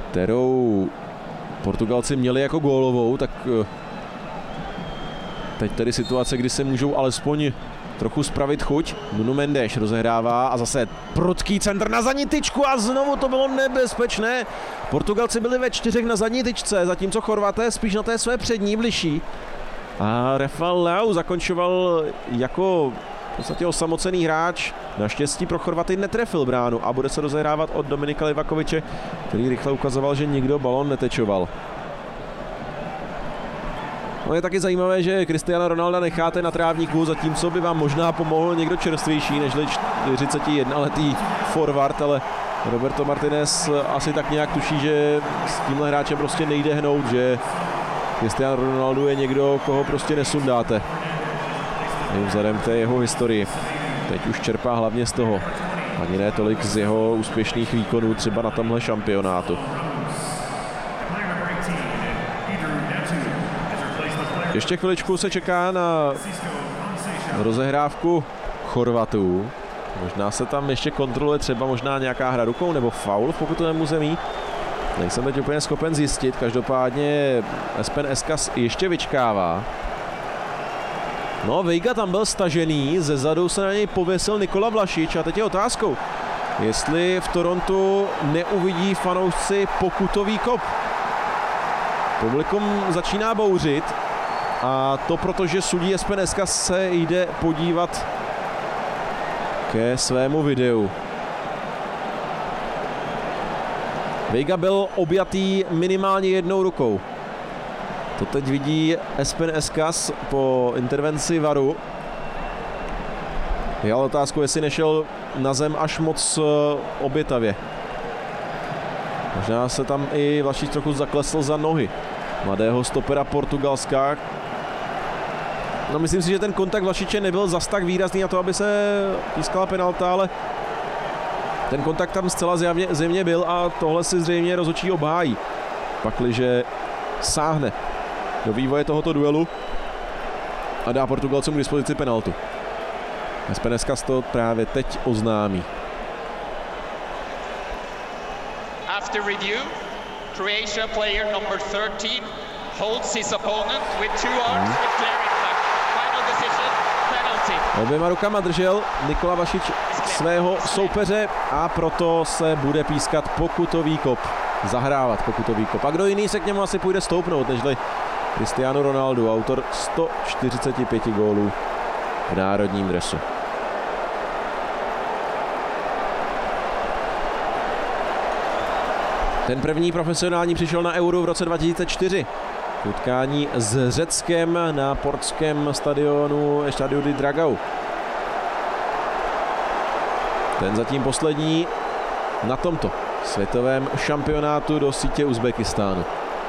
kterou Portugalci měli jako gólovou, tak teď tedy situace, kdy se můžou alespoň trochu spravit chuť. Nuno Mendes rozehrává a zase prudký centr na zadní tyčku a znovu to bylo nebezpečné. Portugalci byli ve 4 na zadní tyčce, zatímco Chorvaté spíš na té své přední bližší. A Rafael Leao zakončoval jako v podstatě osamocený hráč. Naštěstí pro Chorvaty netrefil bránu a bude se rozehrávat od Dominika Livakoviče, který rychle ukazoval, že nikdo balon netečoval. No je taky zajímavé, že Cristiana Ronalda necháte na trávníku, zatímco by vám možná pomohl někdo čerstvější nežli 41letý forward, ale Roberto Martinez asi tak nějak tuší, že s tímhle hráčem prostě nejde hnout, že Cristiano Ronaldo je někdo, koho prostě nesundáte. Vzhledem k té jeho historii. Teď už čerpá hlavně z toho. Ani ne tolik z jeho úspěšných výkonů třeba na tomhle šampionátu. Ještě chviličku se čeká na rozehrávku Chorvatů. Možná se tam ještě kontroluje třeba možná nějaká hra rukou nebo faul v pokutovém území. Nejsem teď úplně schopen zjistit. Každopádně Espen Eskas ještě vyčkává. No, Veiga tam byl stažený, ze zadu se na něj pověsil Nikola Vlašič a teď je otázkou, jestli v Torontu neuvidí fanoušci pokutový kop. Publikum začíná bouřit a to proto, že sudí Espen Eskas se jde podívat ke svému videu. Veiga byl objatý minimálně jednou rukou. To teď vidí Espen Eskas po intervenci VARu. Je ale otázku, jestli nešel na zem až moc obětavě. Možná se tam i Vlašič trochu zaklesl za nohy mladého stopera Portugalska. No, myslím si, že ten kontakt Vlašiče nebyl zas tak výrazný na to, aby se pískala penalta, ale ten kontakt tam zcela zjevně byl a tohle si zřejmě rozhodčí obhájí. Pakliže sáhne do vývoje tohoto duelu a dá Portugalcům k dispozici penaltu. Espen Eskas to právě teď oznámí. After review, Croatia player number 13 holds his opponent with 2 arms declaring that final decision penalty. Oběma rukama držel Nikola Vlašič svého soupeře a proto se bude pískat pokutový kop. Zahrávat pokutový kop. A kdo jiný se k němu asi půjde stoupnout, nežli Cristiano Ronaldo, autor 145 gólů v národním dresu. Ten první profesionální přišel na Euro v roce 2004. Utkání s Řeckem na portském stadionu Estadio di Dragao. Ten zatím poslední na tomto světovém šampionátu do sítě Uzbekistánu.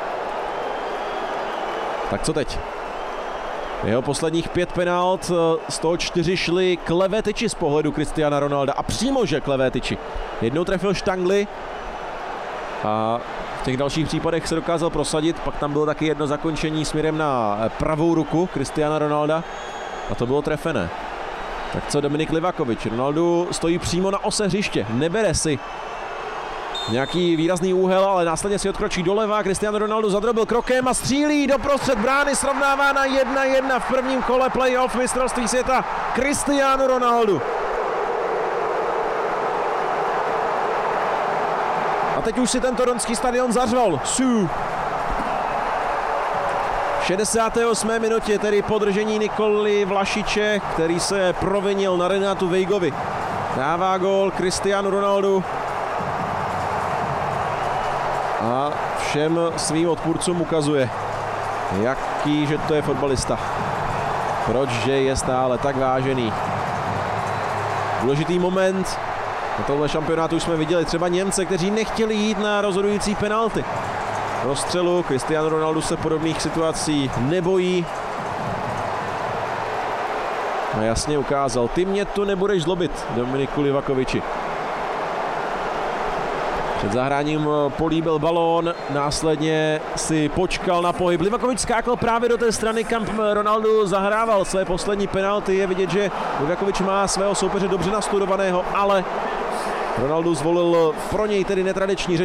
Tak co teď? Jeho posledních 5 penalt, z toho 4 šly k levé tyči z pohledu Cristiana Ronalda a přímo že k levé tyči. Jednou trefil štangli a v těch dalších případech se dokázal prosadit, pak tam bylo taky jedno zakončení směrem na pravou ruku Cristiana Ronalda a to bylo trefené. Tak co Dominik Livakovič? Ronaldo stojí přímo na ose hřiště, nebere si nějaký výrazný úhel, ale následně si odkročí doleva. Cristiano Ronaldo zadrobil krokem a střílí doprostřed brány, srovnává na 1-1 v prvním kole playoff mistrovství světa Cristiano Ronaldo. A teď už si ten toronský stadion zařval. V 68. minutě tedy podržení Nikoly Vlašiče, který se provinil na Renátu Veigovi. Dává gól Cristiano Ronaldo. A všem svým odpůrcům ukazuje, jaký, že to je fotbalista. Proč, že je stále tak vážený. Důležitý moment. Na tomhle šampionátu už jsme viděli třeba Němce, kteří nechtěli jít na rozhodující penalty. Rozstřelu Cristiano Ronaldo se podobných situací nebojí. A jasně ukázal, ty mě tu nebudeš zlobit, Dominiku Livakoviči. Před zahráním políbil balón, následně si počkal na pohyb. Livakovič skákal právě do té strany, kam Ronaldo zahrával své poslední penalty. Je vidět, že Livakovič má svého soupeře dobře nastudovaného, ale Ronaldo zvolil pro něj tedy netradiční řešení.